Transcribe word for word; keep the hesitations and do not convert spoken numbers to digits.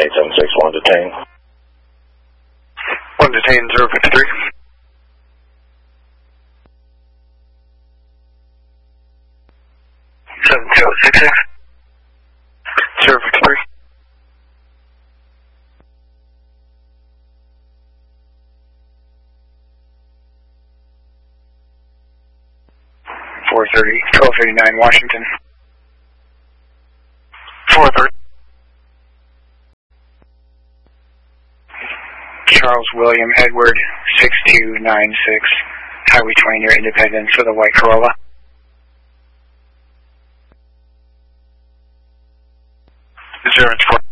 eight seven six, one detain. one detain, zero fifty-three. seven two oh six six. zero fifty-three. four thirty, twelve eighty-nine, Washington. four thirty. Charles William Edward, six two nine six, Highway twenty near Independence with a white Corolla. zero four.